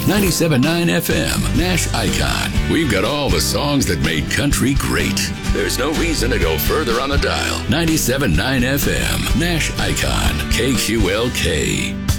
97.9 FM, Nash Icon. We've got all the songs that made country great. There's no reason to go further on the dial. 97.9 FM, Nash Icon, KQLK.